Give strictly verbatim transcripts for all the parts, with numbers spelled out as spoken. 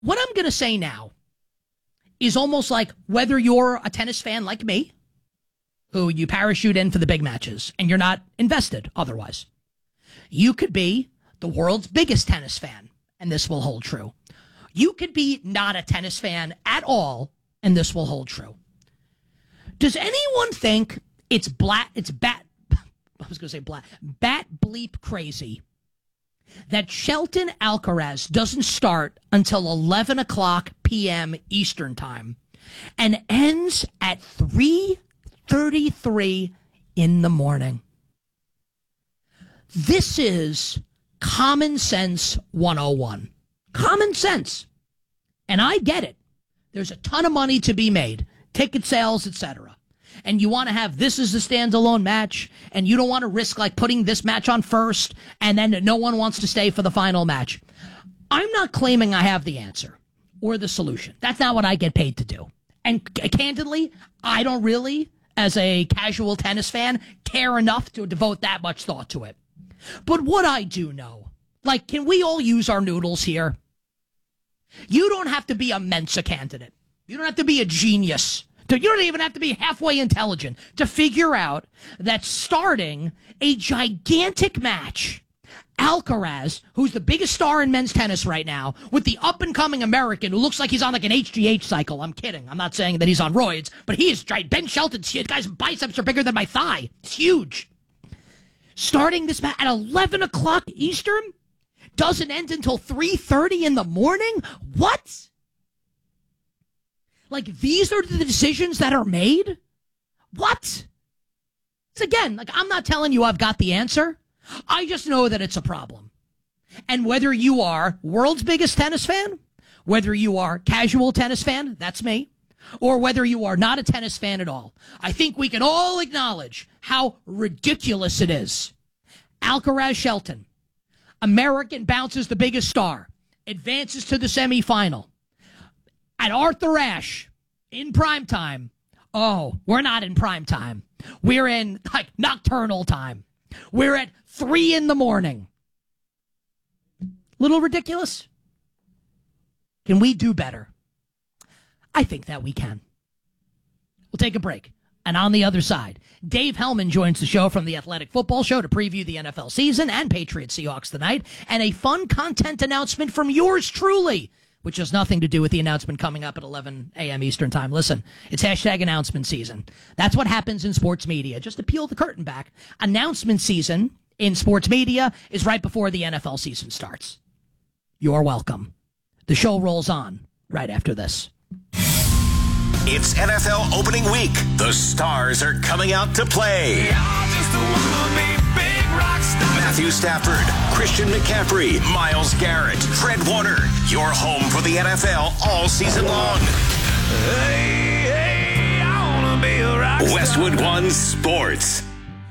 What I'm going to say now is almost like whether you're a tennis fan like me, who you parachute in for the big matches and you're not invested otherwise. You could be the world's biggest tennis fan, and this will hold true. You could be not a tennis fan at all, and this will hold true. Does anyone think it's black, it's bat, I was going to say black, bat bleep crazy that Shelton Alcaraz doesn't start until eleven o'clock p.m. Eastern time and ends at three thirty-three in the morning? This is common sense one oh one. Common sense. And I get it. There's a ton of money to be made. Ticket sales, et cetera. And you want to have this as a standalone match, and you don't want to risk like putting this match on first, and then no one wants to stay for the final match. I'm not claiming I have the answer or the solution. That's not what I get paid to do. And c- candidly, I don't really, as a casual tennis fan, care enough to devote that much thought to it. But what I do know, like, can we all use our noodles here? You don't have to be a Mensa candidate. You don't have to be a genius. You don't even have to be halfway intelligent to figure out that starting a gigantic match, Alcaraz, who's the biggest star in men's tennis right now, with the up-and-coming American who looks like he's on like an H G H cycle. I'm kidding. I'm not saying that he's on roids, but he is giant. Ben Shelton's huge. Guy's biceps are bigger than my thigh. It's huge. Starting this match at eleven o'clock Eastern doesn't end until three thirty in the morning? What? Like, these are the decisions that are made? What? It's again, like, I'm not telling you I've got the answer. I just know that it's a problem. And whether you are world's biggest tennis fan, whether you are casual tennis fan, that's me, or whether you are not a tennis fan at all, I think we can all acknowledge how ridiculous it is. Alcaraz Shelton, American bounces the biggest star, advances to the semifinal. At Arthur Ashe, in prime time. Oh, we're not in prime time. We're in, like, nocturnal time. We're at three in the morning. Little ridiculous? Can we do better? I think that we can. We'll take a break. And on the other side, Dave Hellman joins the show from the Athletic Football Show to preview the N F L season and Patriots Seahawks tonight, and a fun content announcement from yours truly, which has nothing to do with the announcement coming up at eleven a.m. Eastern time. Listen, it's hashtag announcement season. That's what happens in sports media. Just to peel the curtain back, announcement season in sports media is right before the N F L season starts. You're welcome. The show rolls on right after this. It's N F L opening week. The stars are coming out to play. Matthew Stafford, Christian McCaffrey, Myles Garrett, Fred Warner. Your home for the N F L all season long. Hey, hey, I wanna be a rock star. Westwood One Sports.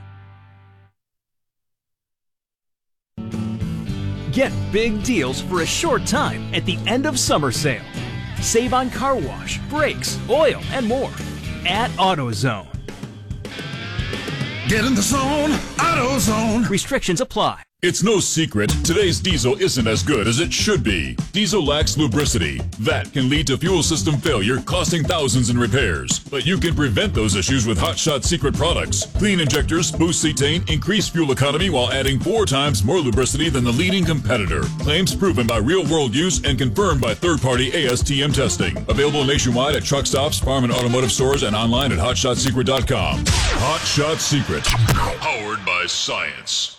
Get big deals for a short time at the end of summer sale. Save on car wash, brakes, oil, and more at AutoZone. Get in the zone, AutoZone. Restrictions apply. It's no secret, today's diesel isn't as good as it should be. Diesel lacks lubricity. That can lead to fuel system failure, costing thousands in repairs. But you can prevent those issues with Hot Shot Secret products. Clean injectors, boost cetane, increase fuel economy while adding four times more lubricity than the leading competitor. Claims proven by real-world use and confirmed by third-party A S T M testing. Available nationwide at truck stops, farm and automotive stores, and online at hot shot secret dot com. Hot Shot Secret. Powered by science.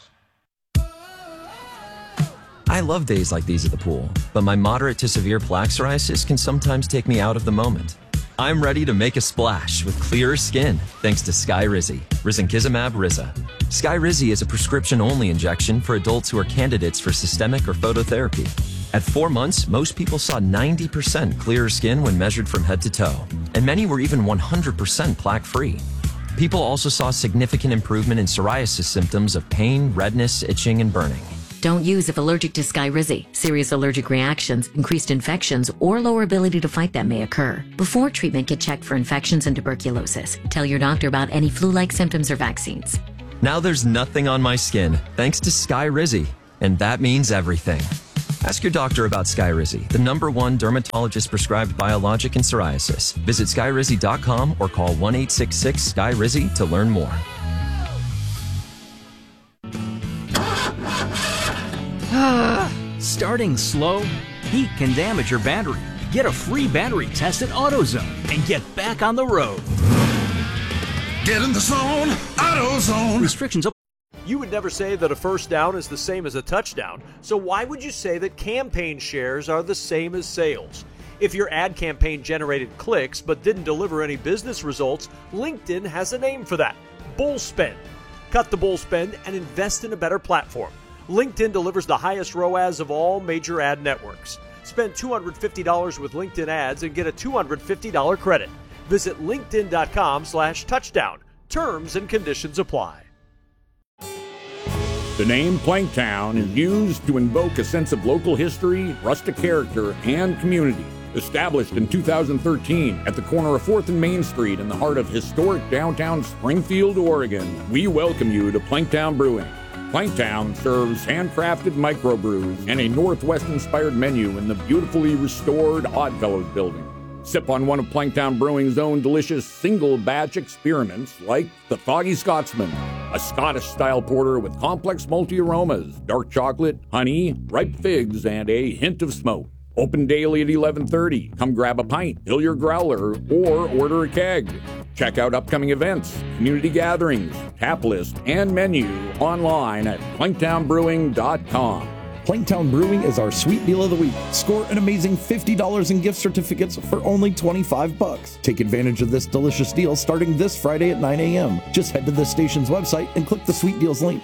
I love days like these at the pool, but my moderate to severe plaque psoriasis can sometimes take me out of the moment. I'm ready to make a splash with clearer skin thanks to Skyrizi, risankizumab Riza. Skyrizi is a prescription-only injection for adults who are candidates for systemic or phototherapy. At four months, most people saw ninety percent clearer skin when measured from head to toe, and many were even one hundred percent plaque-free. People also saw significant improvement in psoriasis symptoms of pain, redness, itching, and burning. Don't use if allergic to Skyrizi. Serious allergic reactions, increased infections, or lower ability to fight them may occur. Before treatment, get checked for infections and tuberculosis. Tell your doctor about any flu-like symptoms or vaccines. Now there's nothing on my skin thanks to Skyrizi, and that means everything. Ask your doctor about Skyrizi, the number one dermatologist-prescribed biologic in psoriasis. Visit skyrizi dot com or call one eight six six S K Y R I Z I to learn more. Starting slow? Heat can damage your battery. Get a free battery test at AutoZone and get back on the road. Get in the zone, AutoZone. Restrictions apply. You would never say that a first down is the same as a touchdown, so why would you say that campaign shares are the same as sales? If your ad campaign generated clicks but didn't deliver any business results, LinkedIn has a name for that: bull spend. Cut the bull spend and invest in a better platform. LinkedIn delivers the highest R O A S of all major ad networks. Spend two hundred fifty dollars with LinkedIn ads and get a two hundred fifty dollars credit. Visit linkedin.com slash touchdown. Terms and conditions apply. The name Planktown is used to invoke a sense of local history, rustic character, and community. Established in two thousand thirteen at the corner of fourth and Main Street in the heart of historic downtown Springfield, Oregon, we welcome you to Planktown Brewing. Planktown serves handcrafted microbrews and a Northwest-inspired menu in the beautifully restored Oddfellows building. Sip on one of Planktown Brewing's own delicious single-batch experiments like the Foggy Scotsman, a Scottish-style porter with complex multi-aromas, dark chocolate, honey, ripe figs, and a hint of smoke. Open daily at eleven thirty. Come grab a pint, fill your growler, or order a keg. Check out upcoming events, community gatherings, tap list, and menu online at planktown brewing dot com. Planktown Brewing is our sweet deal of the week. Score an amazing fifty dollars in gift certificates for only twenty-five bucks. Take advantage of this delicious deal starting this Friday at nine a.m. Just head to the station's website and click the Sweet Deals link.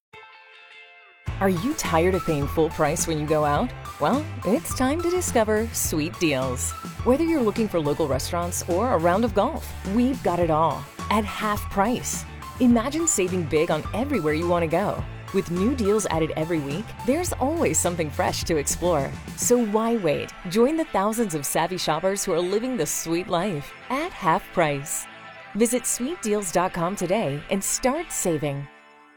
Are you tired of paying full price when you go out? Well, it's time to discover Sweet Deals. Whether you're looking for local restaurants or a round of golf, we've got it all at half price. Imagine saving big on everywhere you want to go. With new deals added every week, there's always something fresh to explore. So why wait? Join the thousands of savvy shoppers who are living the sweet life at half price. Visit sweet deals dot com today and start saving.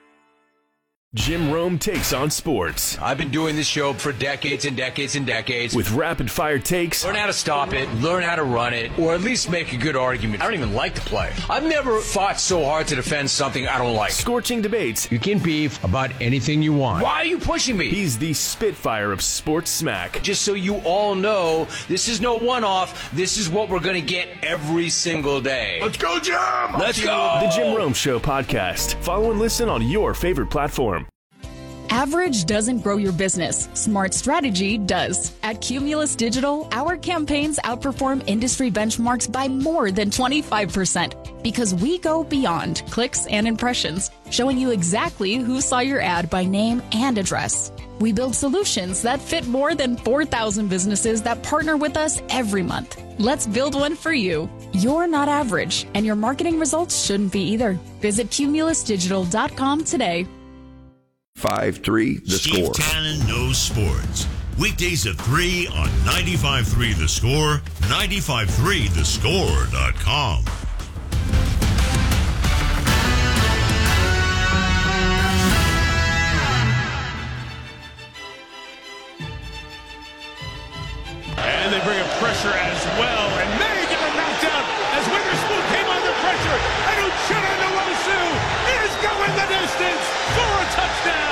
Jim Rome takes on sports. I've been doing this show for decades and decades and decades. With rapid fire takes. Learn how to stop it, learn how to run it, or at least make a good argument. I don't even like to play. I've never fought so hard to defend something I don't like. Scorching debates. You can beef about anything you want. Why are you pushing me? He's the Spitfire of sports smack. Just so you all know, this is no one-off. This is what we're going to get every single day. Let's go, Jim! Let's go! The Jim Rome Show podcast. Follow and listen on your favorite platform. Average doesn't grow your business. Smart strategy does. At Cumulus Digital, our campaigns outperform industry benchmarks by more than twenty-five percent because we go beyond clicks and impressions, showing you exactly who saw your ad by name and address. We build solutions that fit more than four thousand businesses that partner with us every month. Let's build one for you. You're not average, and your marketing results shouldn't be either. Visit cumulus digital dot com today. five three The Score. Steve Tannen knows sports. Weekdays at three on ninety-five three The Score, ninety-five three the score dot com. And they bring a pressure as well, and they get a knockdown as Witherspoon came under pressure, and Uchenna Nwosu is going the distance for a touchdown.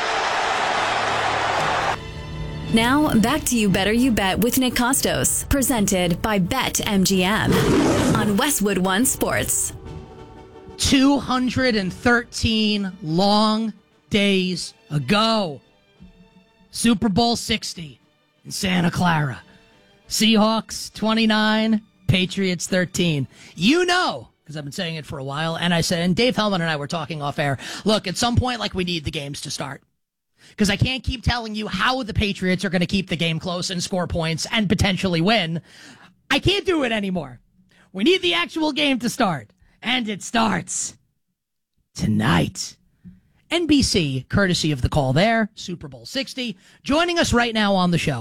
Now, back to You Better You Bet with Nick Costos, presented by BetMGM on Westwood One Sports. two hundred thirteen long days ago, Super Bowl sixty in Santa Clara. Seahawks twenty-nine, Patriots thirteen. You know, because I've been saying it for a while, and I said, and Dave Hellman and I were talking off air, look, at some point, like, we need the games to start. Because I can't keep telling you how the Patriots are going to keep the game close and score points and potentially win. I can't do it anymore. We need the actual game to start. And it starts tonight. N B C, courtesy of the call there, Super Bowl sixty, joining us right now on the show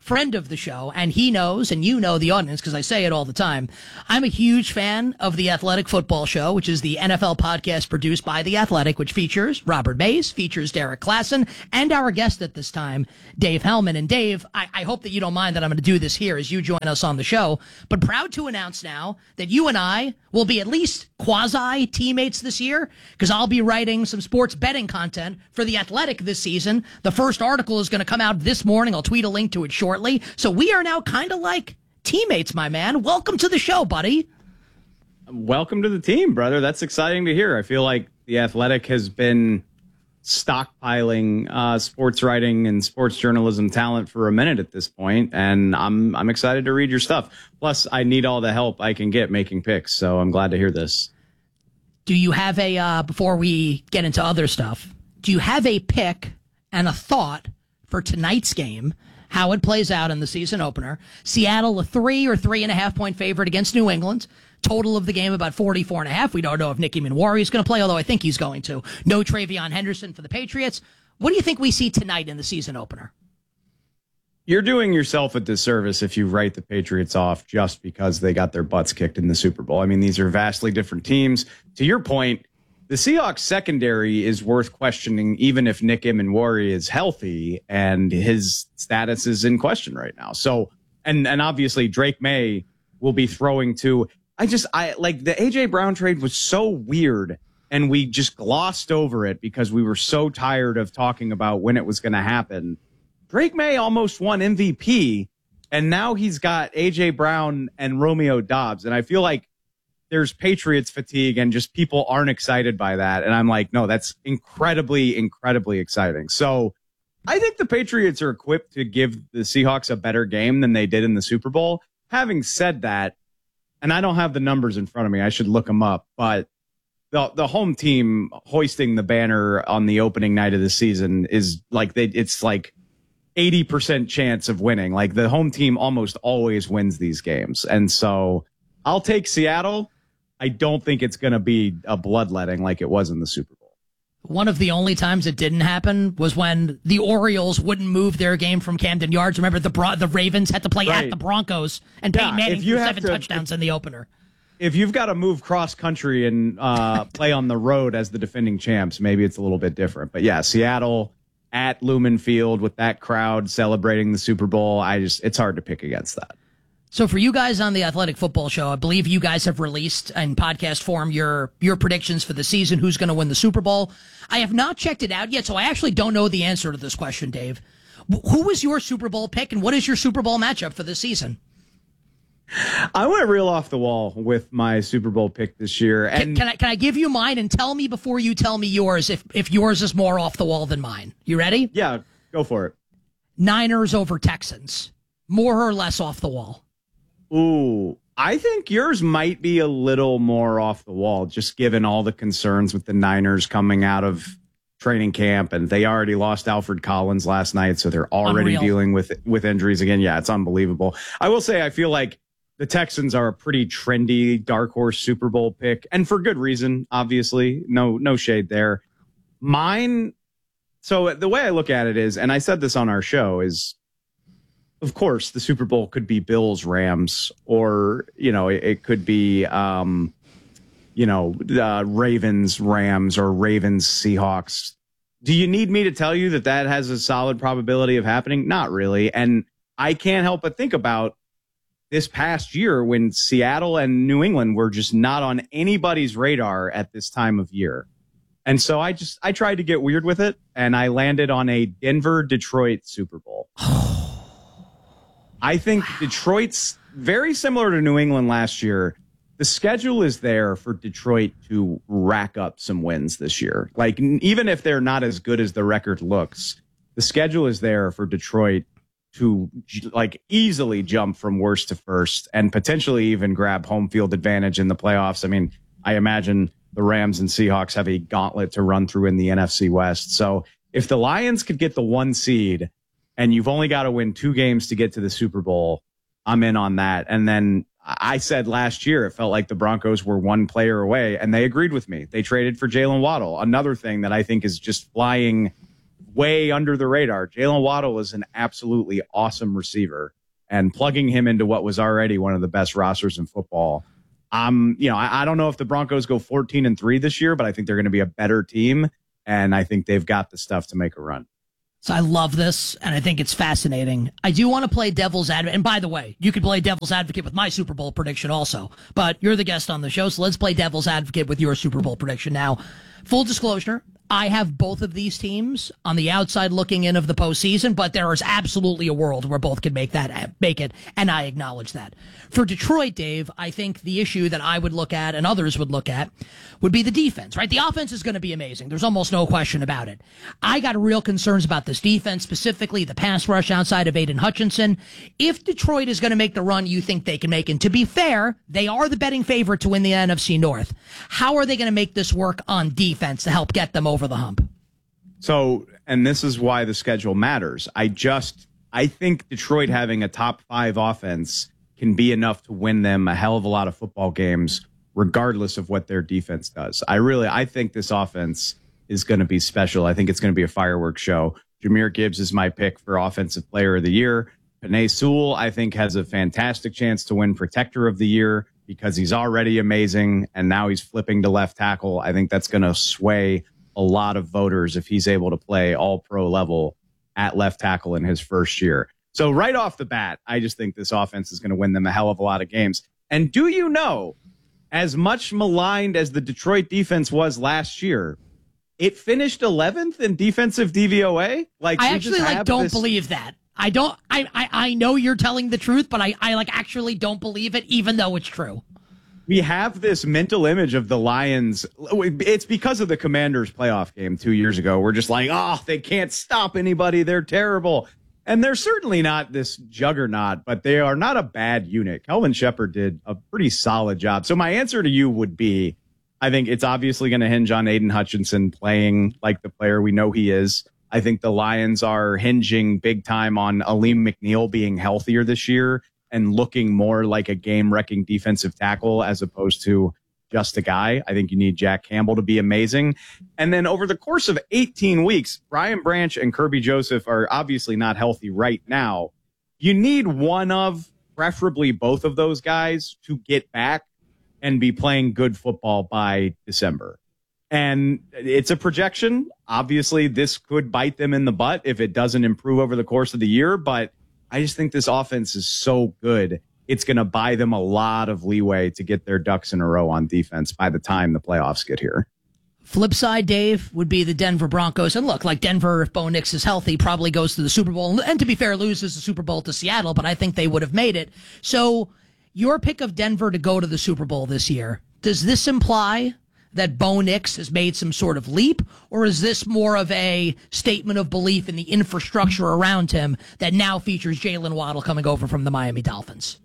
friend of the show, and he knows, and you know the audience because I say it all the time. I'm a huge fan of the Athletic Football Show, which is the N F L podcast produced by The Athletic, which features Robert Mays, features Derek Klassen, and our guest at this time, Dave Hellman. And Dave, I, I hope that you don't mind that I'm going to do this here as you join us on the show, but proud to announce now that you and I will be at least quasi teammates this year, because I'll be writing some sports betting content for The Athletic this season. The first article is going to come out this morning. I'll tweet a link to it shortly. So we are now kind of like teammates, my man. Welcome to the show, buddy. Welcome to the team, brother. That's exciting to hear. I feel like The Athletic has been stockpiling uh, sports writing and sports journalism talent for a minute at this point, and I'm I'm excited to read your stuff. Plus, I need all the help I can get making picks, so I'm glad to hear this. Do you have a, uh, before we get into other stuff, do you have a pick and a thought for tonight's game, how it plays out in the season opener? Seattle, a three or three and a half point favorite against New England. Total of the game about forty-four and a half. We don't know if Nicky Manwari is going to play, although I think he's going to. No Travion Henderson for the Patriots. What do you think we see tonight in the season opener? You're doing yourself a disservice if you write the Patriots off just because they got their butts kicked in the Super Bowl. I mean, these are vastly different teams. To your point, the Seahawks secondary is worth questioning, even if Nick Manwari is healthy and his status is in question right now. So, and and obviously Drake May will be throwing to. I just, I like the A J Brown trade was so weird, and we just glossed over it because we were so tired of talking about when it was going to happen. Drake May almost won M V P, and now he's got A J Brown and Romeo Doubs, and I feel like there's Patriots fatigue and just people aren't excited by that. And I'm like, no, that's incredibly, incredibly exciting. So I think the Patriots are equipped to give the Seahawks a better game than they did in the Super Bowl. Having said that, and I don't have the numbers in front of me, I should look them up, but the the home team hoisting the banner on the opening night of the season is like, they it's like eighty percent chance of winning. Like the home team almost always wins these games. And so I'll take Seattle. I don't think it's going to be a bloodletting like it was in the Super Bowl. One of the only times it didn't happen was when the Orioles wouldn't move their game from Camden Yards. Remember, the Bro- the Ravens had to play right. at the Broncos, and Peyton yeah, Manning threw seven to, touchdowns if, in the opener. If you've got to move cross country and uh, play on the road as the defending champs, maybe it's a little bit different. But yeah, Seattle at Lumen Field with that crowd celebrating the Super Bowl, I just it's hard to pick against that. So for you guys on the Athletic Football Show, I believe you guys have released in podcast form your your predictions for the season, who's going to win the Super Bowl. I have not checked it out yet, so I actually don't know the answer to this question, Dave. Who was your Super Bowl pick, and what is your Super Bowl matchup for this season? I went real off the wall with my Super Bowl pick this year. And Can, can I can I give you mine and tell me before you tell me yours if, if yours is more off the wall than mine? You ready? Yeah, go for it. Niners over Texans. More or less off the wall? Ooh, I think yours might be a little more off the wall, just given all the concerns with the Niners coming out of training camp, and they already lost Alfred Collins last night, so they're already Unreal. dealing with with injuries again. Yeah, it's unbelievable. I will say I feel like the Texans are a pretty trendy dark horse Super Bowl pick, and for good reason, obviously. No, no shade there. Mine, so the way I look at it is, and I said this on our show, is of course, the Super Bowl could be Bills, Rams, or, you know, it, it could be, um, you know, uh, Ravens, Rams, or Ravens, Seahawks. Do you need me to tell you that that has a solid probability of happening? Not really. And I can't help but think about this past year when Seattle and New England were just not on anybody's radar at this time of year. And so I just, I tried to get weird with it, and I landed on a Denver-Detroit Super Bowl. I think wow. Detroit's very similar to New England last year. The schedule is there for Detroit to rack up some wins this year. Like, even if they're not as good as the record looks, the schedule is there for Detroit to like easily jump from worst to first and potentially even grab home field advantage in the playoffs. I mean, I imagine the Rams and Seahawks have a gauntlet to run through in the N F C West. So if the Lions could get the one seed, and you've only got to win two games to get to the Super Bowl, I'm in on that. And then I said last year it felt like the Broncos were one player away, and they agreed with me. They traded for Jalen Waddle, another thing that I think is just flying way under the radar. Jalen Waddle is an absolutely awesome receiver, and plugging him into what was already one of the best rosters in football. Um, you know, I, I don't know if the Broncos go fourteen and three this year, but I think they're going to be a better team, and I think they've got the stuff to make a run. So I love this, and I think it's fascinating. I do want to play devil's advocate. And by the way, you could play devil's advocate with my Super Bowl prediction also. But you're the guest on the show, so let's play devil's advocate with your Super Bowl prediction. Now, full disclosure, I have both of these teams on the outside looking in of the postseason, but there is absolutely a world where both can make that make it, and I acknowledge that. For Detroit, Dave, I think the issue that I would look at and others would look at would be the defense, right? The offense is going to be amazing. There's almost no question about it. I got real concerns about this defense, specifically the pass rush outside of Aiden Hutchinson. If Detroit is going to make the run you think they can make, and to be fair, they are the betting favorite to win the N F C North. How are they going to make this work on defense to help get them over the hump? So, and this is why the schedule matters. I just, I think Detroit having a top five offense can be enough to win them a hell of a lot of football games, regardless of what their defense does. I really, I think this offense is going to be special. I think it's going to be a fireworks show. Jahmyr Gibbs is my pick for Offensive Player of the Year. Penei Sewell, I think, has a fantastic chance to win Protector of the Year because he's already amazing, and now he's flipping to left tackle. I think that's going to sway a lot of voters if he's able to play all pro level at left tackle in his first year. So right off the bat, I just think this offense is going to win them a hell of a lot of games. And do you know, as much maligned as the Detroit defense was last year, it finished eleventh in defensive D V O A? Like, I actually like don't this... believe that. I don't, I, I, I know you're telling the truth, but I, I like actually don't believe it, even though it's true. We have this mental image of the Lions. It's because of the Commanders playoff game two years ago. We're just like, oh, they can't stop anybody. They're terrible. And they're certainly not this juggernaut, but they are not a bad unit. Kelvin Shepherd did a pretty solid job. So my answer to you would be, I think it's obviously going to hinge on Aiden Hutchinson playing like the player we know he is. I think the Lions are hinging big time on Aleem McNeil being healthier this year and looking more like a game-wrecking defensive tackle as opposed to just a guy. I think you need Jack Campbell to be amazing. And then over the course of eighteen weeks, Brian Branch and Kirby Joseph are obviously not healthy right now. You need one of, preferably both of those guys, to get back and be playing good football by December. And it's a projection. Obviously, this could bite them in the butt if it doesn't improve over the course of the year, but I just think this offense is so good. It's going to buy them a lot of leeway to get their ducks in a row on defense by the time the playoffs get here. Flip side, Dave, would be the Denver Broncos. And look, like Denver, if Bo Nix is healthy, probably goes to the Super Bowl. And to be fair, loses the Super Bowl to Seattle, but I think they would have made it. So your pick of Denver to go to the Super Bowl this year, does this imply that Bo Nix has made some sort of leap, or is this more of a statement of belief in the infrastructure around him that now features Jalen Waddle coming over from the Miami Dolphins?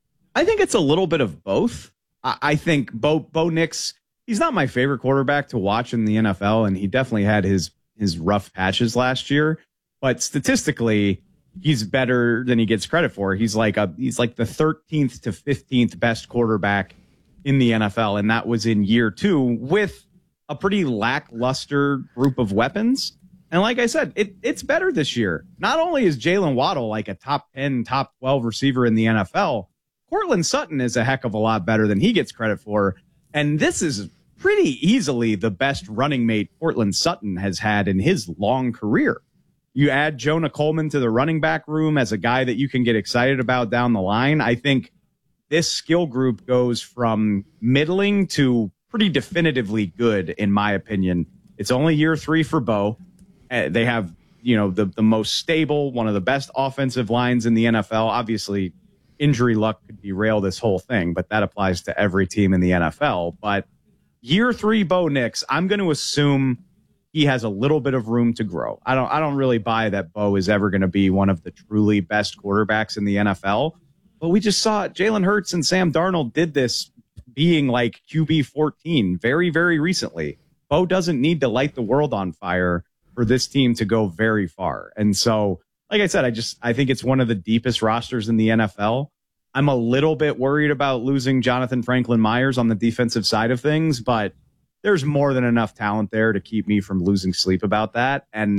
I think it's a little bit of both. I, I think Bo, Bo Nix, he's not my favorite quarterback to watch in the N F L, and he definitely had his, his rough patches last year, but statistically, he's better than he gets credit for. He's like a, he's like the thirteenth to fifteenth best quarterback in the N F L, and that was in year two with a pretty lackluster group of weapons. And like I said, it, it's better this year. Not only is Jalen Waddle like a top ten, top twelve receiver in the N F L, Cortland Sutton is a heck of a lot better than he gets credit for. And this is pretty easily the best running mate Cortland Sutton has had in his long career. You add Jonah Coleman to the running back room as a guy that you can get excited about down the line. I think this skill group goes from middling to pretty definitively good, in my opinion. It's only year three for Bo. Uh, they have, you know, the, the most stable, one of the best offensive lines in the N F L. Obviously, injury luck could derail this whole thing, but that applies to every team in the N F L. But year three Bo Nix, I'm going to assume he has a little bit of room to grow. I don't, I don't really buy that Bo is ever going to be one of the truly best quarterbacks in the N F L. But we just saw Jalen Hurts and Sam Darnold did this being like Q B fourteen very, very recently. Bo doesn't need to light the world on fire for this team to go very far. And so, like I said, I just I think it's one of the deepest rosters in the N F L. I'm a little bit worried about losing Jonathan Franklin Myers on the defensive side of things, but there's more than enough talent there to keep me from losing sleep about that. And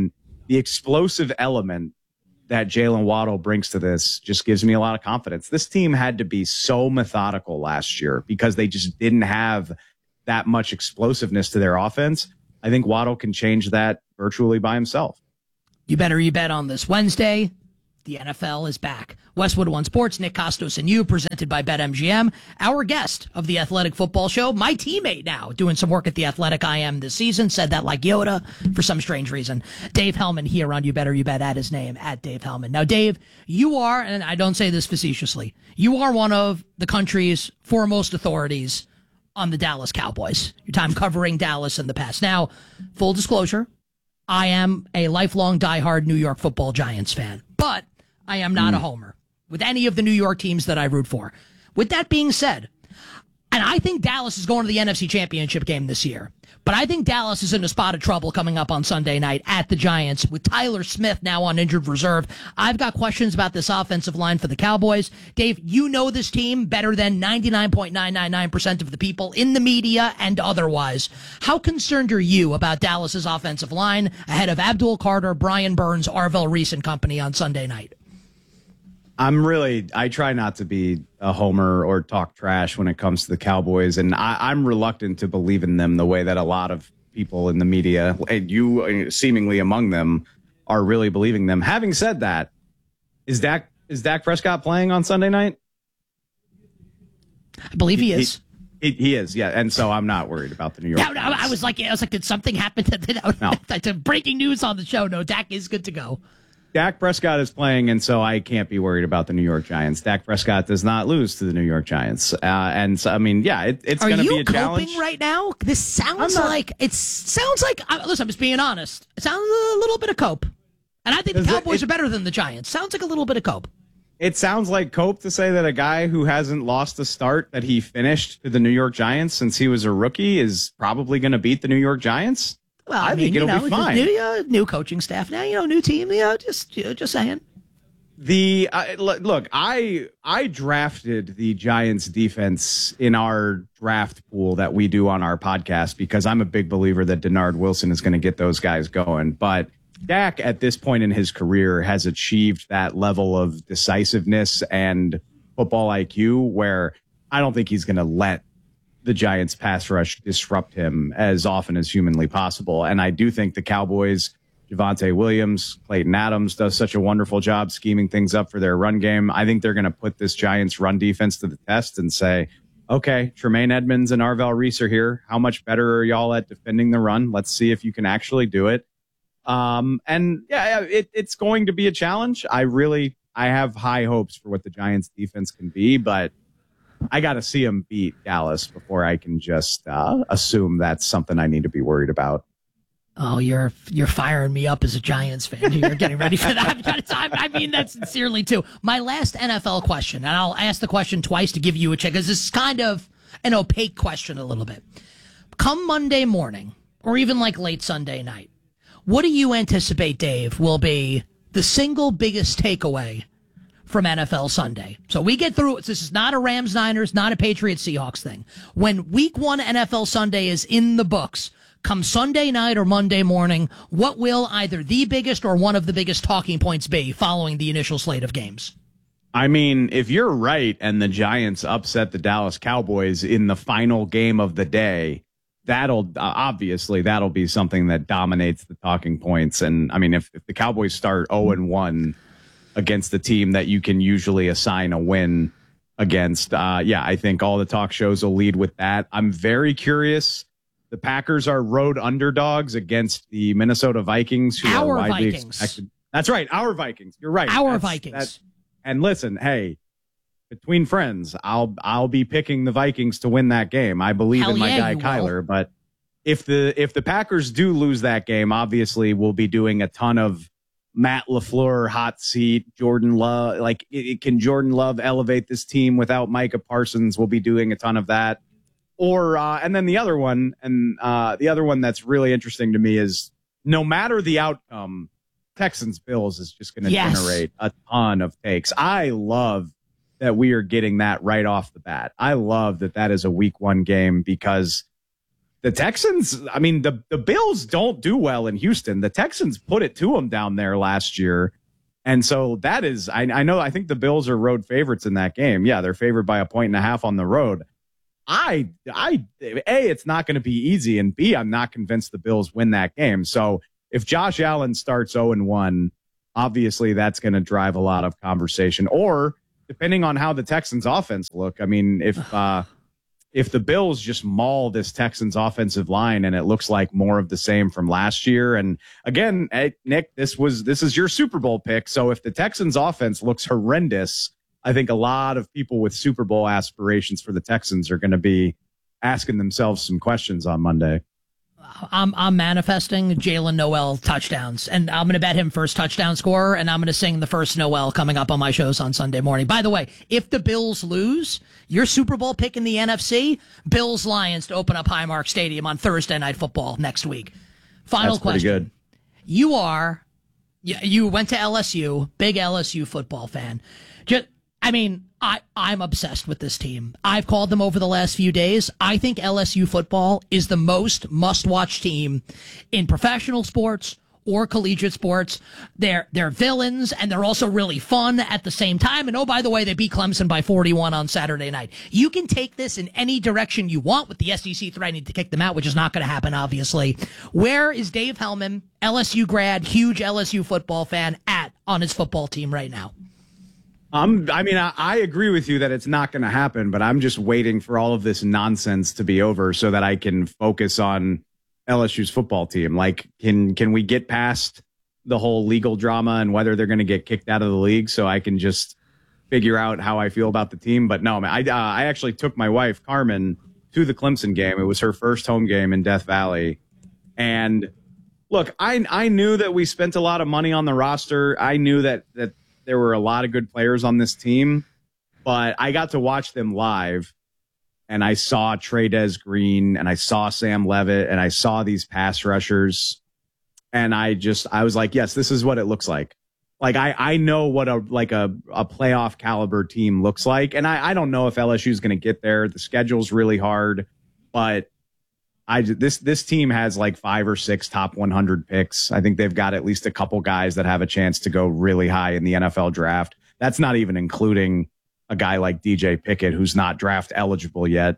the explosive element that Jalen Waddle brings to this just gives me a lot of confidence. This team had to be so methodical last year because they just didn't have that much explosiveness to their offense. I think Waddle can change that virtually by himself. You better you bet on this Wednesday. The N F L is back. Westwood One Sports, Nick Costos and you, presented by BetMGM. Our guest of the Athletic Football Show, my teammate now, doing some work at the Athletic I M this season, said that like Yoda for some strange reason. Dave Hellman here on You Better You Bet, at his name, at Dave Hellman. Now, Dave, you are, and I don't say this facetiously, you are one of the country's foremost authorities on the Dallas Cowboys. Your time covering Dallas in the past. Now, full disclosure, I am a lifelong diehard New York Football Giants fan, but I am not mm. a homer with any of the New York teams that I root for. With that being said, and I think Dallas is going to the N F C Championship game this year, but I think Dallas is in a spot of trouble coming up on Sunday night at the Giants with Tyler Smith now on injured reserve. I've got questions about this offensive line for the Cowboys. Dave, you know this team better than ninety-nine point nine nine nine percent of the people in the media and otherwise. How concerned are you about Dallas's offensive line ahead of Abdul Carter, Brian Burns, Arvell Reese and company on Sunday night? I'm really, I try not to be a homer or talk trash when it comes to the Cowboys, and I, I'm reluctant to believe in them the way that a lot of people in the media, and you seemingly among them, are really believing them. Having said that, is Dak, is Dak Prescott playing on Sunday night? I believe he, he is. He, he is, yeah, and so I'm not worried about the New York. No, no, I was like, I was like, did something happen? To, no. That's breaking news on the show. No, Dak is good to go. Dak Prescott is playing, and so I can't be worried about the New York Giants. Dak Prescott does not lose to the New York Giants. Uh, and so, I mean, yeah, it, it's going to be a challenge. Are you coping right now? This sounds not, like, it sounds like, uh, listen, I'm just being honest. It sounds a little bit of cope. And I think the Cowboys it, it, are better than the Giants. Sounds like a little bit of cope. It sounds like cope to say that a guy who hasn't lost a start that he finished to the New York Giants since he was a rookie is probably going to beat the New York Giants. Well, I, I mean, think it'll you know, be fine. New, uh, new coaching staff now, you know, new team. You know, just, you know, just saying. The uh, look, I I drafted the Giants defense in our draft pool that we do on our podcast because I'm a big believer that Denard Wilson is going to get those guys going. But Dak, at this point in his career, has achieved that level of decisiveness and football I Q where I don't think he's going to let the Giants pass rush disrupt him as often as humanly possible. And I do think the Cowboys, Javonte Williams, Clayton Adams does such a wonderful job scheming things up for their run game. I think they're going to put this Giants run defense to the test and say, okay, Tremaine Edmonds and Arvell Reese are here. How much better are y'all at defending the run? Let's see if you can actually do it. Um, and yeah, it, it's going to be a challenge. I really, I have high hopes for what the Giants defense can be, but I got to see them beat Dallas before I can just uh, assume that's something I need to be worried about. Oh, you're you're firing me up as a Giants fan. You're getting ready for that. I mean that sincerely, too. My last N F L question, and I'll ask the question twice to give you a check, because this is kind of an opaque question a little bit. Come Monday morning, or even like late Sunday night, what do you anticipate, Dave, will be the single biggest takeaway from N F L Sunday? So we get through it. This is not a Rams Niners, not a Patriots Seahawks thing. When week one N F L Sunday is in the books, come Sunday night or Monday morning, what will either the biggest or one of the biggest talking points be following the initial slate of games? I mean, if you're right and the Giants upset the Dallas Cowboys in the final game of the day, that'll uh, obviously that'll be something that dominates the talking points. And I mean, if, if the Cowboys start oh and one against the team that you can usually assign a win against, uh, yeah, I think all the talk shows will lead with that. I'm very curious. The Packers are road underdogs against the Minnesota Vikings, who our are widely Vikings. expected. That's right, our Vikings. You're right. Our that's, Vikings. That's, and listen, hey, between friends, I'll I'll be picking the Vikings to win that game. I believe Hell in my yeah, guy Kyler, will. But if the if the Packers do lose that game, obviously we'll be doing a ton of Matt LaFleur hot seat, Jordan Love. Like, it, it, can Jordan Love elevate this team without Micah Parsons? We'll be doing a ton of that. Or uh, and then the other one, and uh, the other one that's really interesting to me is no matter the outcome, Texans Bills is just going to yes. generate a ton of takes. I love that we are getting that right off the bat. I love that that is a week one game because the Texans, I mean, the, the Bills don't do well in Houston. The Texans put it to them down there last year. And so that is, I, I know, I think the Bills are road favorites in that game. Yeah, they're favored by a point and a half on the road. I, I, A, it's not going to be easy. And B, I'm not convinced the Bills win that game. So if Josh Allen starts oh and one, obviously that's going to drive a lot of conversation. Or depending on how the Texans offense look, I mean, if, uh, if the Bills just maul this Texans offensive line and it looks like more of the same from last year. And again, hey, Nick, this was, this is your Super Bowl pick. So if the Texans offense looks horrendous, I think a lot of people with Super Bowl aspirations for the Texans are going to be asking themselves some questions on Monday. I'm I'm manifesting Jalen Noel touchdowns, and I'm going to bet him first touchdown scorer, and I'm going to sing the first Noel coming up on my shows on Sunday morning. By the way, if the Bills lose, your Super Bowl pick in the N F C, Bills Lions to open up Highmark Stadium on Thursday Night Football next week. Final That's question. Pretty good. You are, you went to L S U, big L S U football fan. Just, I mean, I, I'm obsessed with this team. I've called them over the last few days. I think L S U football is the most must-watch team in professional sports or collegiate sports. They're, they're villains, and they're also really fun at the same time. And oh, by the way, they beat Clemson by forty-one on Saturday night. You can take this in any direction you want with the S E C threatening to kick them out, which is not going to happen, obviously. Where is Dave Hellman, L S U grad, huge L S U football fan, at on his football team right now? Um, I mean, I, I agree with you that it's not going to happen, but I'm just waiting for all of this nonsense to be over so that I can focus on L S U's football team. Like, can can we get past the whole legal drama and whether they're going to get kicked out of the league so I can just figure out how I feel about the team? But no, man, I, uh, I actually took my wife, Carmen, to the Clemson game. It was her first home game in Death Valley. And look, I I knew that we spent a lot of money on the roster. I knew that that there were a lot of good players on this team, but I got to watch them live, and I saw Trey'Dez Green, and I saw Sam Levitt, and I saw these pass rushers, and I just, I was like, yes, this is what it looks like. Like, I, I know what a, like a, a playoff caliber team looks like, and I, I don't know if L S U is going to get there. The schedule's really hard, but I, this this team has like five or six top one hundred picks. I think they've got at least a couple guys that have a chance to go really high in the N F L draft. That's not even including a guy like D J Pickett, who's not draft eligible yet.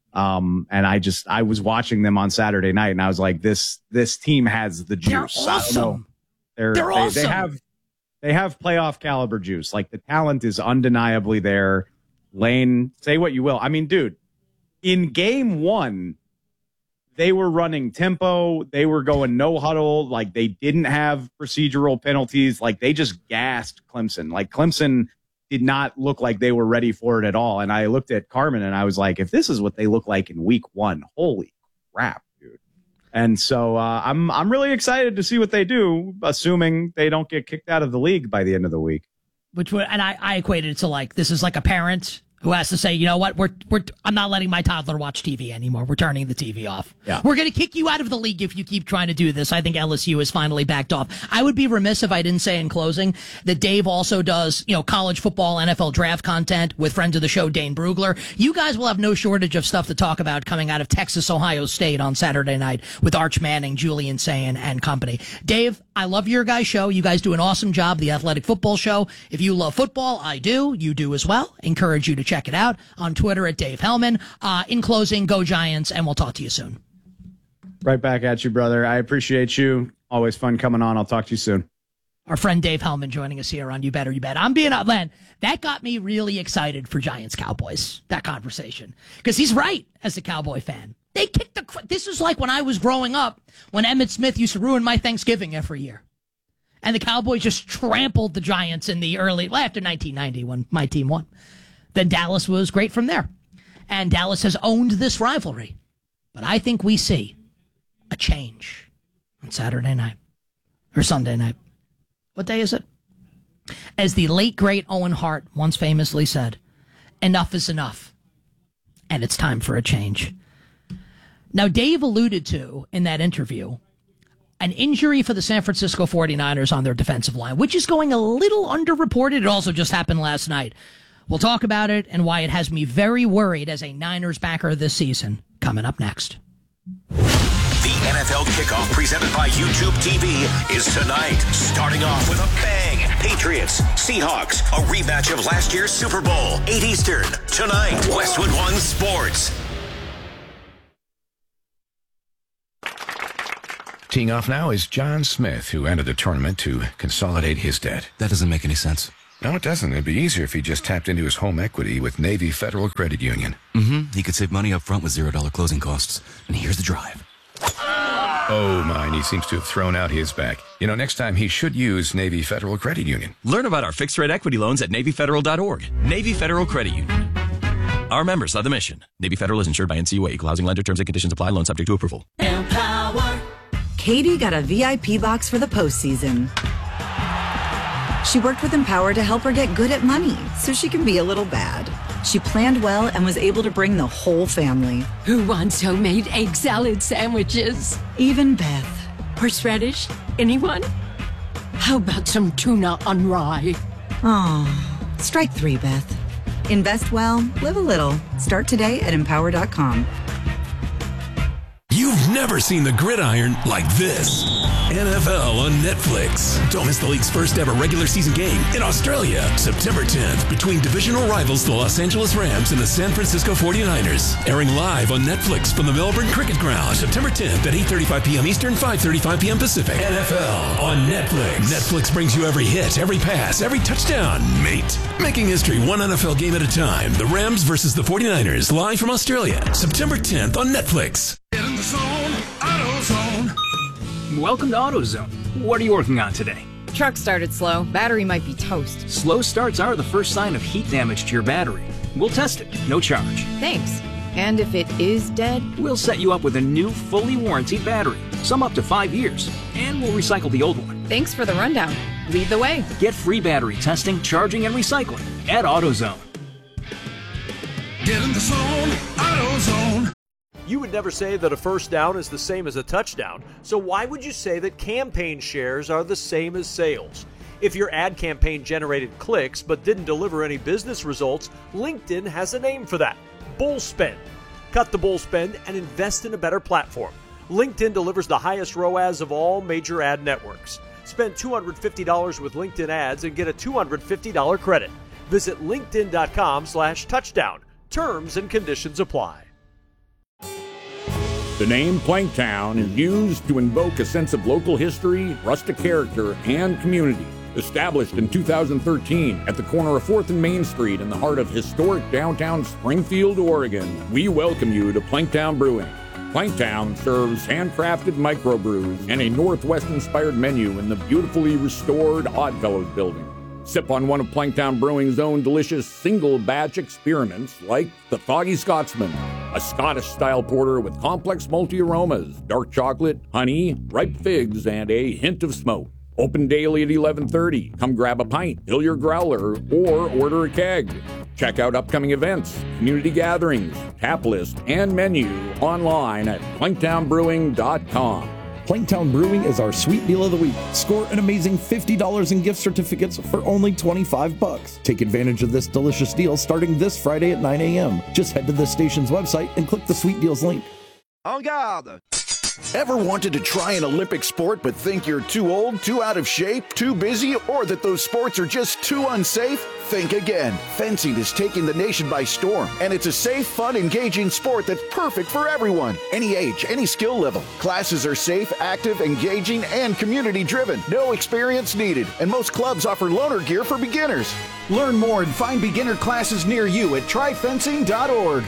Um, and I just, I was watching them on Saturday night, and I was like, this this team has the juice. They're awesome. I don't know. They're, They're they, awesome. They have, they have playoff caliber juice. Like, the talent is undeniably there. Lane, say what you will. I mean, dude, in game one, they were running tempo. They were going no huddle. Like, they didn't have procedural penalties. Like, they just gassed Clemson. Like, Clemson did not look like they were ready for it at all. And I looked at Carmen and I was like, if this is what they look like in week one, holy crap, dude. And so uh, I'm I'm really excited to see what they do, assuming they don't get kicked out of the league by the end of the week. Which would, and I, I equated it to like, this is like a parent who has to say, you know what, we're we're I'm not letting my toddler watch T V anymore. We're turning the T V off. Yeah. We're going to kick you out of the league if you keep trying to do this. I think L S U has finally backed off. I would be remiss if I didn't say in closing that Dave also does, you know, college football, N F L draft content with friends of the show, Dane Brugler. You guys will have no shortage of stuff to talk about coming out of Texas, Ohio State on Saturday night with Arch Manning, Julian Sayin, and company. Dave, I love your guys' show. You guys do an awesome job, the Athletic Football Show. If you love football, I do. You do as well. Encourage you to check it out on Twitter at Dave Hellman. Uh, in closing, go Giants, and we'll talk to you soon. Right back at you, brother. I appreciate you. Always fun coming on. I'll talk to you soon. Our friend Dave Hellman joining us here on You Better You Bet. I'm being up, man. That got me really excited for Giants Cowboys, that conversation. Because he's right as a Cowboy fan. They kicked the. This is like when I was growing up, when Emmitt Smith used to ruin my Thanksgiving every year. And the Cowboys just trampled the Giants in the early, well, after nineteen ninety when my team won. Then Dallas was great from there. And Dallas has owned this rivalry. But I think we see a change on Saturday night or Sunday night. What day is it? As the late, great Owen Hart once famously said, enough is enough. And it's time for a change. Now, Dave alluded to in that interview an injury for the San Francisco forty-niners on their defensive line, which is going a little underreported. It also just happened last night. We'll talk about it and why it has me very worried as a Niners backer this season, coming up next. The N F L kickoff presented by YouTube T V is tonight. Starting off with a bang. Patriots, Seahawks, a rematch of last year's Super Bowl. eight Eastern. Tonight, Westwood One Sports. Teeing off now is John Smith, who entered the tournament to consolidate his debt. That doesn't make any sense. No, it doesn't. It'd be easier if he just tapped into his home equity with Navy Federal Credit Union. Mm-hmm. He could save money up front with zero dollar closing costs. And here's the drive. Oh, mine. He seems to have thrown out his back. You know, next time he should use Navy Federal Credit Union. Learn about our fixed rate equity loans at Navy Federal dot org. Navy Federal Credit Union. Our members are the mission. Navy Federal is insured by N C U A. Equal housing lender. Terms and conditions apply. Loan subject to approval. Empower. Katie got a V I P box for the postseason. She worked with Empower to help her get good at money so she can be a little bad. She planned well and was able to bring the whole family. Who wants homemade egg salad sandwiches? Even Beth. Horseradish? Anyone? How about some tuna on rye? Oh, strike three, Beth. Invest well, live a little. Start today at empower dot com. You've never seen the gridiron like this. N F L on Netflix. Don't miss the league's first ever regular season game in Australia, September tenth, between divisional rivals the Los Angeles Rams and the San Francisco forty-niners. Airing live on Netflix from the Melbourne Cricket Ground, September tenth at eight thirty-five p.m. Eastern, five thirty-five p.m. Pacific. N F L on Netflix. Netflix brings you every hit, every pass, every touchdown, mate. Making history one N F L game at a time. The Rams versus the forty-niners, live from Australia, September tenth on Netflix. Get in the zone, AutoZone. Welcome to AutoZone. What are you working on today? Truck started slow. Battery might be toast. Slow starts are the first sign of heat damage to your battery. We'll test it, no charge. Thanks. And if it is dead? We'll set you up with a new, fully warranted battery, some up to five years, and we'll recycle the old one. Thanks for the rundown. Lead the way. Get free battery testing, charging, and recycling at AutoZone. Get in the zone, AutoZone. You would never say that a first down is the same as a touchdown, so why would you say that campaign shares are the same as sales? If your ad campaign generated clicks but didn't deliver any business results, LinkedIn has a name for that: bull spend. Cut the bull spend and invest in a better platform. LinkedIn delivers the highest R O A S of all major ad networks. Spend two hundred fifty dollars with LinkedIn ads and get a two hundred fifty dollars credit. Visit linkedin.com slash touchdown. Terms and conditions apply. The name Planktown is used to invoke a sense of local history, rustic character, and community. Established in two thousand thirteen at the corner of fourth and Main Street in the heart of historic downtown Springfield, Oregon, we welcome you to Planktown Brewing. Planktown serves handcrafted microbrews and a Northwest-inspired menu in the beautifully restored Oddfellows building. Sip on one of Planktown Brewing's own delicious single-batch experiments like the Foggy Scotsman, a Scottish-style porter with complex multi-aromas, dark chocolate, honey, ripe figs, and a hint of smoke. Open daily at eleven thirty. Come grab a pint, fill your growler, or order a keg. Check out upcoming events, community gatherings, tap list, and menu online at planktown brewing dot com. Planktown Brewing is our sweet deal of the week. Score an amazing fifty dollars in gift certificates for only twenty-five bucks. Take advantage of this delicious deal starting this Friday at nine a.m. Just head to the station's website and click the Sweet Deals link. En garde! Ever wanted to try an Olympic sport but think you're too old, too out of shape, too busy, or that those sports are just too unsafe? Think again. Fencing is taking the nation by storm, and it's a safe, fun, engaging sport that's perfect for everyone. Any age, any skill level. Classes are safe, active, engaging, and community-driven. No experience needed, and most clubs offer loaner gear for beginners. Learn more and find beginner classes near you at try fencing dot org.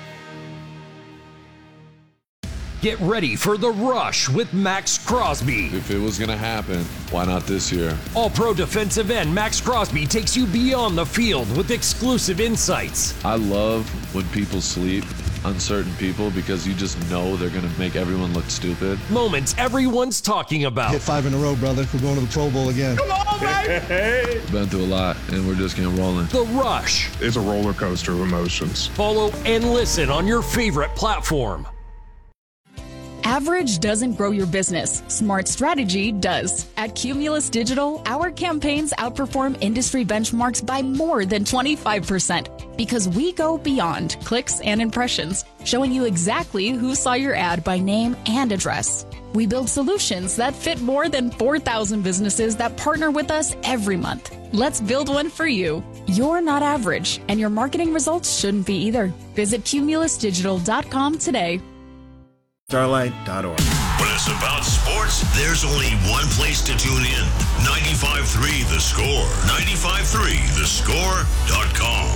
Get ready for the rush with Max Crosby. If it was going to happen, why not this year? All-pro defensive end Max Crosby takes you beyond the field with exclusive insights. I love when people sleep, uncertain people, because you just know they're going to make everyone look stupid. Moments everyone's talking about. Hit five in a row, brother. We're going to the Pro Bowl again. Come on, baby! Been through a lot, and we're just getting rolling. The Rush. It's a roller coaster of emotions. Follow and listen on your favorite platform. Average doesn't grow your business. Smart strategy does. At Cumulus Digital, our campaigns outperform industry benchmarks by more than twenty-five percent. Because we go beyond clicks and impressions, showing you exactly who saw your ad by name and address. We build solutions that fit more than four thousand businesses that partner with us every month. Let's build one for you. You're not average, and your marketing results shouldn't be either. Visit cumulus digital dot com today. starlight dot org. When it's about sports, there's only one place to tune in. ninety-five three The Score. ninety-five three the score dot com.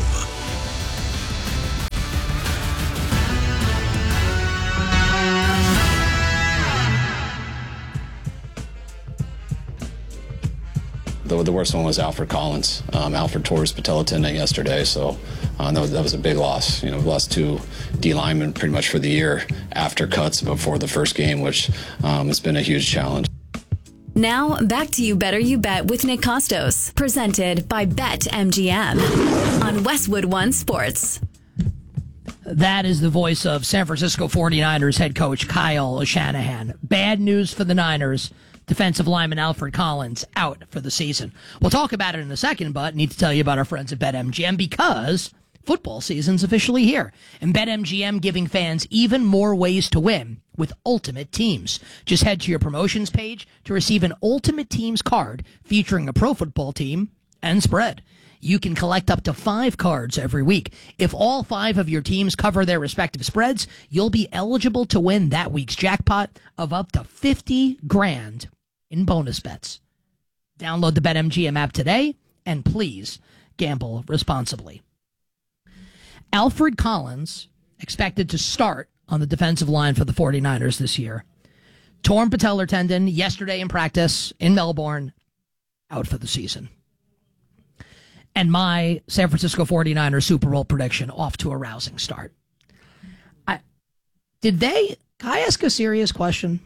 The, the worst one was Alfred Collins. Um, Alfred tore his patella tendon yesterday, so uh, that, was, that was a big loss. You know, we lost two D linemen pretty much for the year after cuts before the first game, which um, has been a huge challenge. Now, back to You Better You Bet with Nick Costos, presented by BetMGM on Westwood One Sports. That is the voice of San Francisco forty-niners head coach Kyle Shanahan. Bad news for the Niners. Defensive lineman Alfred Collins out for the season. We'll talk about it in a second, but need to tell you about our friends at BetMGM because football season's officially here. And BetMGM giving fans even more ways to win with Ultimate Teams. Just head to your promotions page to receive an Ultimate Teams card featuring a pro football team and spread. You can collect up to five cards every week. If all five of your teams cover their respective spreads, you'll be eligible to win that week's jackpot of up to fifty grand in bonus bets. Download the BetMGM app today, and please gamble responsibly. Alfred Collins expected to start on the defensive line for the forty-niners this year. Torn patellar tendon yesterday in practice in Melbourne, out for the season. And my San Francisco forty-niners Super Bowl prediction off to a rousing start. I, did they, can I ask a serious question?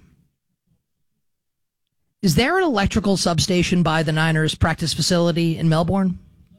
Is there an electrical substation by the Niners practice facility in Melbourne?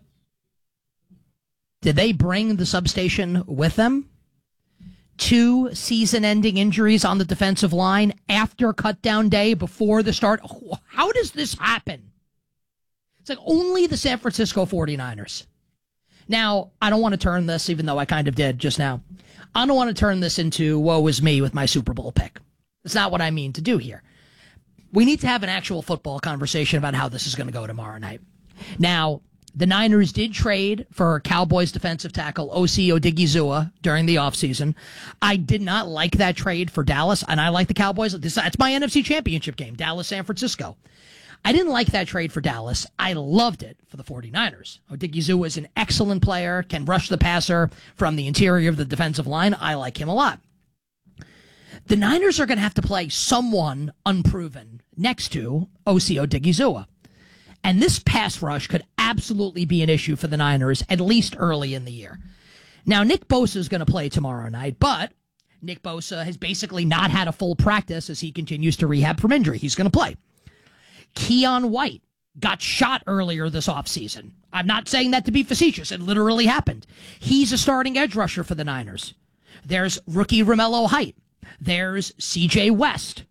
Did they bring the substation with them? Two season-ending injuries on the defensive line after cut-down day before the start. How does this happen? It's like only the San Francisco forty-niners. Now, I don't want to turn this, even though I kind of did just now. I don't want to turn this into woe is me with my Super Bowl pick. That's not what I mean to do here. We need to have an actual football conversation about how this is going to go tomorrow night. Now, the Niners did trade for Cowboys defensive tackle Osi Odigizua during the offseason. I did not like that trade for Dallas, and I like the Cowboys. That's my N F C Championship game, Dallas-San Francisco. I didn't like that trade for Dallas. I loved it for the forty-niners. Odigizua is an excellent player, can rush the passer from the interior of the defensive line. I like him a lot. The Niners are going to have to play someone unproven next to Osi Odigizua. And this pass rush could absolutely be an issue for the Niners, at least early in the year. Now, Nick Bosa is going to play tomorrow night, but Nick Bosa has basically not had a full practice as he continues to rehab from injury. He's going to play. Keon White got shot earlier this offseason. I'm not saying that to be facetious. It literally happened. He's a starting edge rusher for the Niners. There's rookie Romello Height. There's C J West.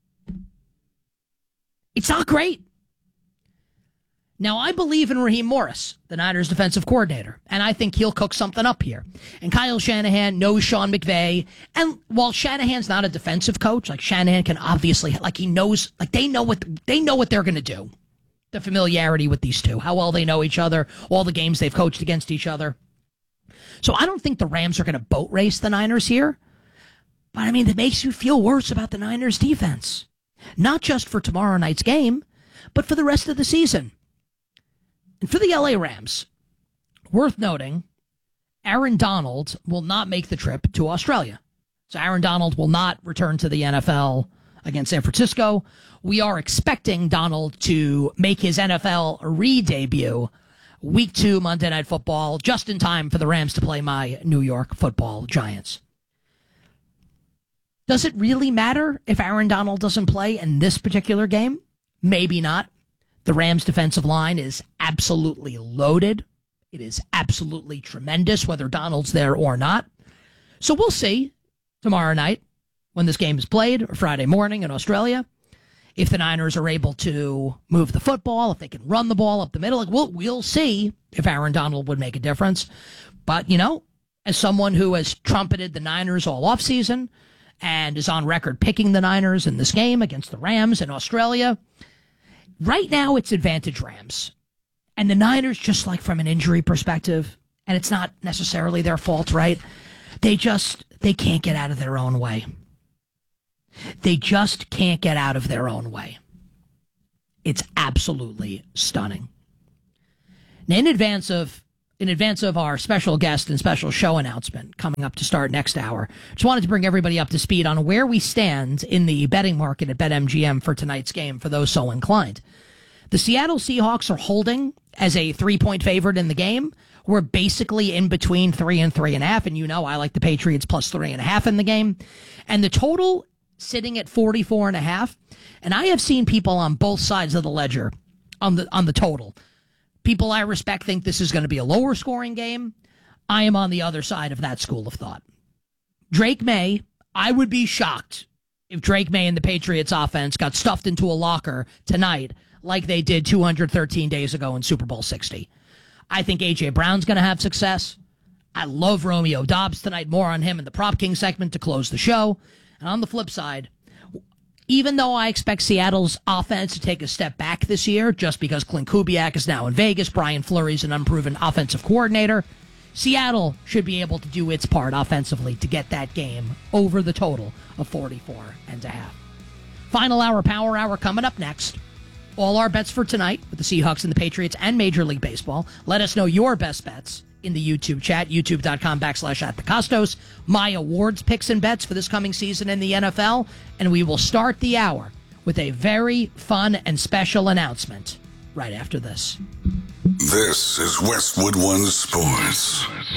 It's not great. Now, I believe in Raheem Morris, the Niners defensive coordinator, and I think he'll cook something up here. And Kyle Shanahan knows Sean McVay, and while Shanahan's not a defensive coach, like Shanahan can obviously, like he knows, like they know what they know what they're going to do. The familiarity with these two, how well they know each other, all the games they've coached against each other. So I don't think the Rams are going to boat race the Niners here, but I mean, it makes you feel worse about the Niners defense, not just for tomorrow night's game, but for the rest of the season. And for the L A Rams, worth noting, Aaron Donald will not make the trip to Australia. So Aaron Donald will not return to the N F L against San Francisco. We are expecting Donald to make his N F L re-debut week two Monday Night Football, just in time for the Rams to play my New York Football Giants. Does it really matter if Aaron Donald doesn't play in this particular game? Maybe not. The Rams' defensive line is absolutely loaded. It is absolutely tremendous, whether Donald's there or not. So we'll see tomorrow night when this game is played, or Friday morning in Australia, if the Niners are able to move the football, if they can run the ball up the middle. Like, we'll, we'll see if Aaron Donald would make a difference. But, you know, as someone who has trumpeted the Niners all offseason and is on record picking the Niners in this game against the Rams in Australia, right now it's advantage Rams. And the Niners, just like from an injury perspective, and it's not necessarily their fault, right? They just, they can't get out of their own way. They just can't get out of their own way. It's absolutely stunning. Now, in advance of in advance of our special guest and special show announcement coming up to start next hour, just wanted to bring everybody up to speed on where we stand in the betting market at BetMGM for tonight's game, for those so inclined. The Seattle Seahawks are holding as a three-point favorite in the game. We're basically in between three and three and a half, and you know I like the Patriots plus three and a half in the game. And the total sitting at forty-four and a half. And I have seen people on both sides of the ledger on the on the total. People I respect think this is going to be a lower scoring game. I am on the other side of that school of thought. Drake May, I would be shocked if Drake May and the Patriots offense got stuffed into a locker tonight like they did two hundred thirteen days ago in Super Bowl sixty. I think A J. Brown's going to have success. I love Romeo Doubs tonight. More on him in the Prop King segment to close the show. And on the flip side, even though I expect Seattle's offense to take a step back this year, just because Clint Kubiak is now in Vegas, Brian Fleury's an unproven offensive coordinator, Seattle should be able to do its part offensively to get that game over the total of forty-four and a half. Final hour, power hour coming up next. All our bets for tonight with the Seahawks and the Patriots and Major League Baseball. Let us know your best bets in the YouTube chat, youtube.com backslash at the Costos. My awards picks and bets for this coming season in the N F L. And we will start the hour with a very fun and special announcement right after this. This is Westwood One Sports.